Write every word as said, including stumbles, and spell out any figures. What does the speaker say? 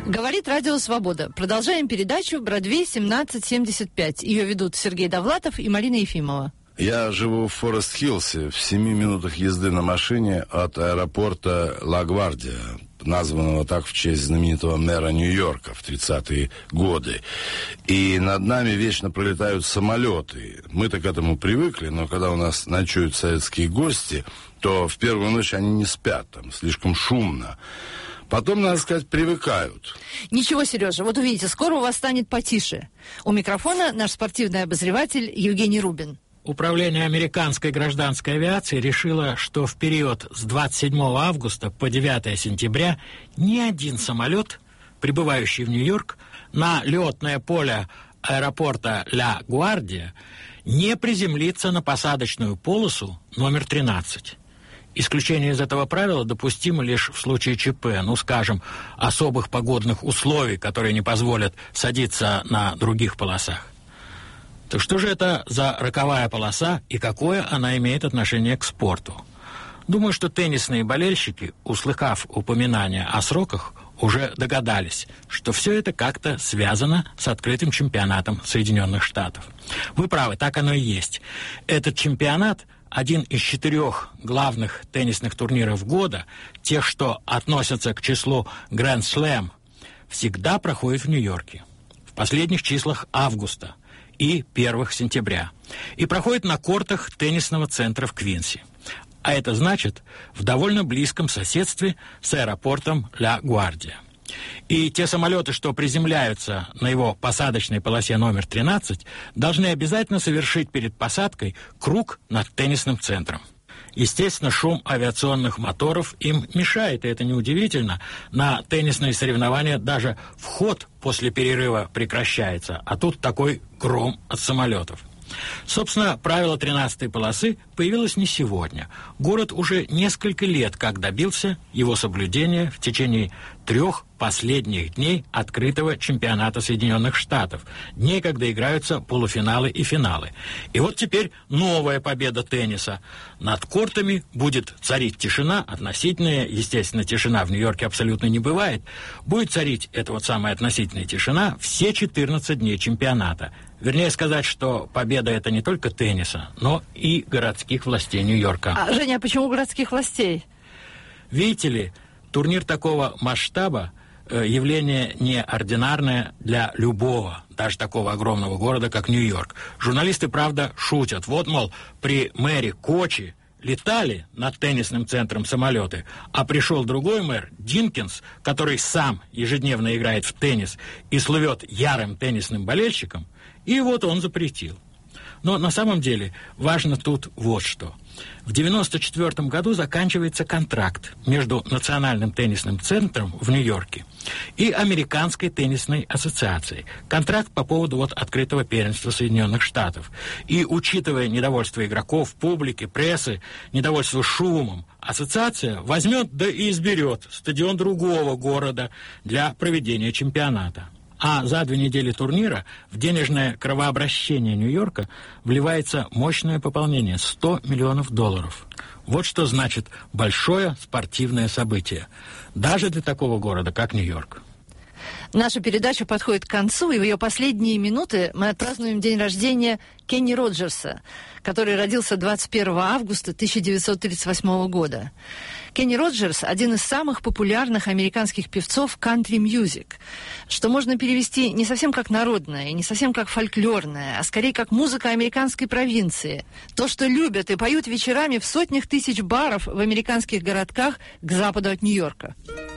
Говорит Радио Свобода. Продолжаем передачу «Бродвей семнадцать семьдесят пять». Ее ведут Сергей Довлатов и Марина Ефимова. Я живу в Форест-Хиллсе, в семи минутах езды на машине от аэропорта Ла-Гвардия, названного так в честь знаменитого мэра Нью-Йорка в тридцатые годы. И над нами вечно пролетают самолеты. Мы-то к этому привыкли, но когда у нас ночуют советские гости, то в первую ночь они не спят, там слишком шумно. Потом, надо сказать, привыкают. Ничего, Сережа, вот увидите, скоро у вас станет потише. У микрофона наш спортивный обозреватель Евгений Рубин. Управление американской гражданской авиации решило, что в период с двадцать седьмого августа по девятого сентября ни один самолет, прибывающий в Нью-Йорк, на летное поле аэропорта Ла-Гвардия не приземлится на посадочную полосу номер тринадцать. Исключение из этого правила допустимо лишь в случае ЧП, ну, скажем, особых погодных условий, которые не позволят садиться на других полосах. Так что же это за роковая полоса и какое она имеет отношение к спорту? Думаю, что теннисные болельщики, услыхав упоминания о сроках, уже догадались, что все это как-то связано с открытым чемпионатом Соединенных Штатов. Вы правы, так оно и есть. Этот чемпионат – один из четырех главных теннисных турниров года, тех, что относятся к числу Grand Slam, всегда проходит в Нью-Йорке в последних числах августа и первых сентября, и проходит на кортах теннисного центра в Квинси. А это значит в довольно близком соседстве с аэропортом Ла-Гвардия. И те самолеты, что приземляются на его посадочной полосе номер тринадцать, должны обязательно совершить перед посадкой круг над теннисным центром. Естественно, шум авиационных моторов им мешает, и это неудивительно. На теннисные соревнования даже вход после перерыва прекращается, а тут такой гром от самолетов. Собственно, правило тринадцатой полосы появилось не сегодня. Город уже несколько лет как добился его соблюдения в течение трех последних дней открытого чемпионата Соединенных Штатов, дней, когда играются полуфиналы и финалы. И вот теперь новая победа тенниса. Над кортами будет царить тишина, относительная, естественно, тишина в Нью-Йорке абсолютно не бывает. Будет царить эта вот самая относительная тишина все четырнадцать дней чемпионата. Вернее сказать, что победа это не только тенниса, но и городских властей Нью-Йорка. А, Женя, а почему городских властей? Видите ли, турнир такого масштаба э, явление неординарное для любого, даже такого огромного города, как Нью-Йорк. Журналисты, правда, шутят. Вот, мол, при мэре Кочи летали над теннисным центром самолеты, а пришел другой мэр, Динкинс, который сам ежедневно играет в теннис и слывет ярым теннисным болельщиком, и вот он запретил. Но на самом деле важно тут вот что. В девяносто четвёртом году заканчивается контракт между Национальным теннисным центром в Нью-Йорке и Американской теннисной ассоциацией. Контракт по поводу вот открытого первенства Соединенных Штатов. И учитывая недовольство игроков, публики, прессы, недовольство шумом, ассоциация возьмет да и изберет стадион другого города для проведения чемпионата. А за две недели турнира в денежное кровообращение Нью-Йорка вливается мощное пополнение – сто миллионов долларов. Вот что значит большое спортивное событие. Даже для такого города, как Нью-Йорк. Наша передача подходит к концу, и в ее последние минуты мы отпразднуем день рождения Кенни Роджерса, который родился двадцать первого августа тысяча девятьсот тридцать восьмого года. Кенни Роджерс – один из самых популярных американских певцов кантри-мьюзик, что можно перевести не совсем как народное, не совсем как фольклорное, а скорее как музыка американской провинции. То, что любят и поют вечерами в сотнях тысяч баров в американских городках к западу от Нью-Йорка.